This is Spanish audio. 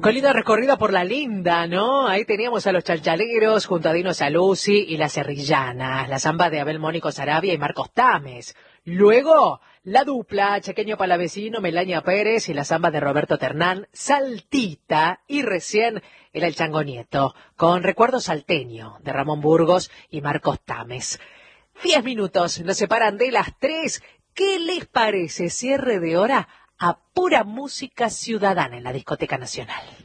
Qué linda recorrida por la linda, ¿no? Ahí teníamos a los Chalchaleros junto a Dino Saluzzi y las Serrillanas, la samba de Abel Mónico Sarabia y Marcos Tames. Luego, la dupla Chequeño Palavecino, Melania Pérez y la samba de Roberto Ternán, Saltita, y recién era el Chango Nieto, con Recuerdo Salteño de Ramón Burgos y Marcos Tames. 10 minutos nos separan de las 3. ¿Qué les parece cierre de hora a pura música ciudadana en la Discoteca Nacional?